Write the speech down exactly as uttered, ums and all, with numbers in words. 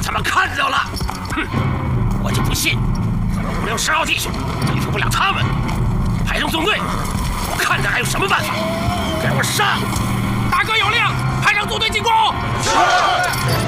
他们看到了。哼，我就不信咱们五六十号弟兄对付不了他们。排动纵队，我看他还有什么办法。给我上！大哥有令，派上纵队进攻。是。